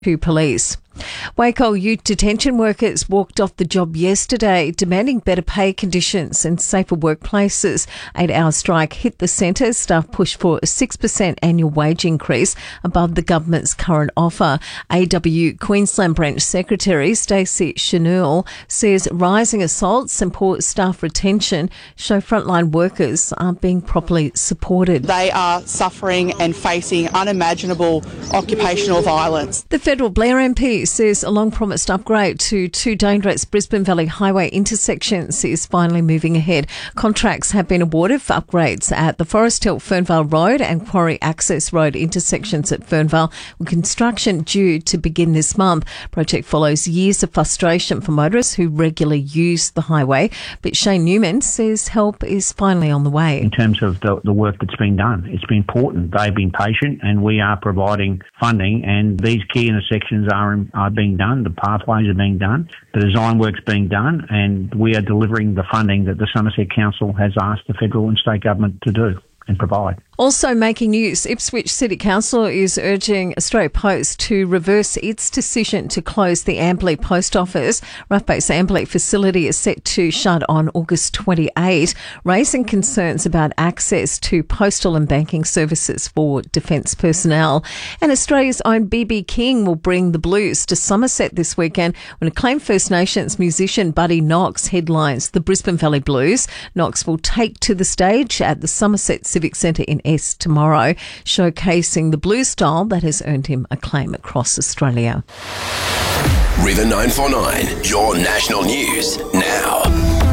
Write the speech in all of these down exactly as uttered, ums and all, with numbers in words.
to police. Waco youth detention workers walked off the job yesterday, demanding better pay conditions and safer workplaces. Eight-hour strike hit the centre. Staff pushed for a six percent annual wage increase above the government's current offer. A W Queensland Branch Secretary Stacey Chenille says rising assaults and poor staff retention show frontline workers aren't being properly supported. They are suffering and facing unimaginable occupational violence. The federal Blair M P says a long-promised upgrade to two dangerous Brisbane Valley Highway intersections is finally moving ahead. Contracts have been awarded for upgrades at the Forest Hill Fernvale Road and Quarry Access Road intersections at Fernvale, with construction due to begin this month. Project follows years of frustration for motorists who regularly use the highway, but Shane Newman says help is finally on the way. In terms of the, the work that's been done, it's been important. They've been patient and we are providing funding, and these key intersections are in, are being done, the pathways are being done, the design work's being done, and we are delivering the funding that the Somerset Council has asked the federal and state government to do and provide. Also making news, Ipswich City Council is urging Australia Post to reverse its decision to close the Amberley Post Office. Rough Base Amberley facility is set to shut on August twenty-eighth, raising concerns about access to postal and banking services for defence personnel. And Australia's own B B King will bring the blues to Somerset this weekend when acclaimed First Nations musician Buddy Knox headlines the Brisbane Valley Blues. Knox will take to the stage at the Somerset Civic Centre in S tomorrow, showcasing the blues style that has earned him acclaim across Australia. River nine four nine, your national news now.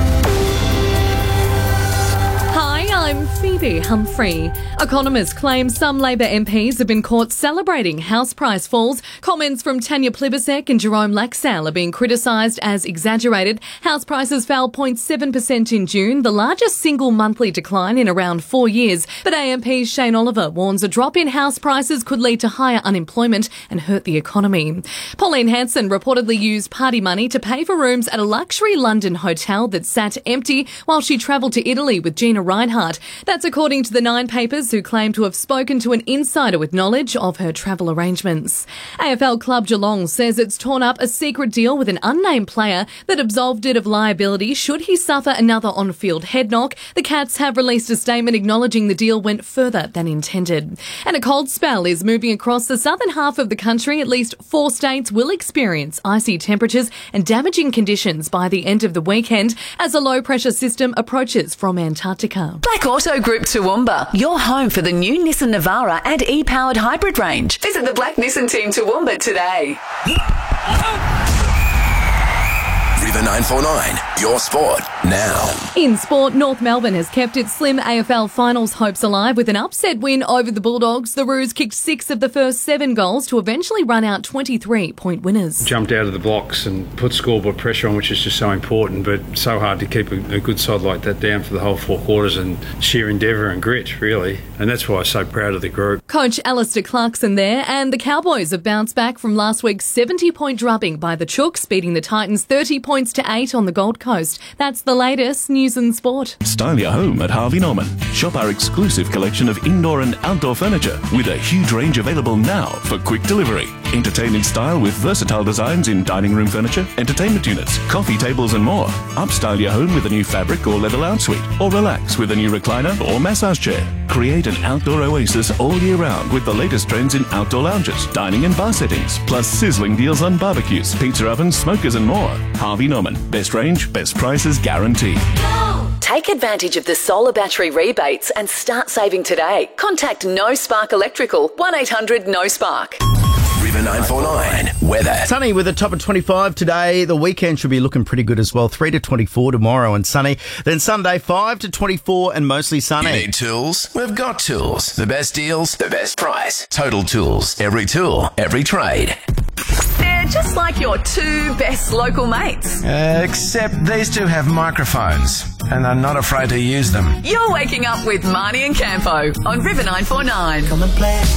I'm Phoebe Humphrey. Economists claim some Labor M Ps have been caught celebrating house price falls. Comments from Tanya Plibersek and Jerome Laxale are being criticised as exaggerated. House prices fell zero point seven percent in June, the largest single monthly decline in around four years. But A M P Shane Oliver warns a drop in house prices could lead to higher unemployment and hurt the economy. Pauline Hanson reportedly used party money to pay for rooms at a luxury London hotel that sat empty while she travelled to Italy with Gina Reinhardt. That's according to the Nine Papers, who claim to have spoken to an insider with knowledge of her travel arrangements. A F L club Geelong says it's torn up a secret deal with an unnamed player that absolved it of liability should he suffer another on-field head knock. The Cats have released a statement acknowledging the deal went further than intended. And a cold spell is moving across the southern half of the country. At least four states will experience icy temperatures and damaging conditions by the end of the weekend as a low-pressure system approaches from Antarctica. Black Auto Group Toowoomba, your home for the new Nissan Navara and e-powered hybrid range. Visit the Black Nissan team Toowoomba today. River nine four nine, your sport now. In sport, North Melbourne has kept its slim A F L finals hopes alive with an upset win over the Bulldogs. The Roos kicked six of the first seven goals to eventually run out twenty-three point winners. Jumped out of the blocks and put scoreboard pressure on, which is just so important, but so hard to keep a, a good side like that down for the whole four quarters, and sheer endeavour and grit, really. And that's why I'm so proud of the group. Coach Alistair Clarkson there, and the Cowboys have bounced back from last week's seventy-point drubbing by the Chooks, beating the Titans thirty points to eight on the Gold Coast. That's the latest news and sport. Style your home at Harvey Norman. Shop our exclusive collection of indoor and outdoor furniture with a huge range available now for quick delivery. Entertain in style with versatile designs in dining room furniture, entertainment units, coffee tables and more. Upstyle your home with a new fabric or leather lounge suite, or relax with a new recliner or massage chair. Create an outdoor oasis all year round with the latest trends in outdoor lounges, dining and bar settings, plus sizzling deals on barbecues, pizza ovens, smokers and more. Harvey Norman. Best range, best prices guaranteed. Take advantage of the solar battery rebates and start saving today. Contact No Spark Electrical, one eight hundred no spark. River nine four nine, weather. Sunny with a top of twenty-five today. The weekend should be looking pretty good as well. three to twenty-four tomorrow and sunny. Then Sunday, five to twenty-four and mostly sunny. You need tools? We've got tools. The best deals, the best price. Total Tools. Every tool, every trade. They're just like your two best local mates. Uh, except these two have microphones and are not afraid to use them. You're waking up with Marnie and Campo on River nine four nine. Come and play.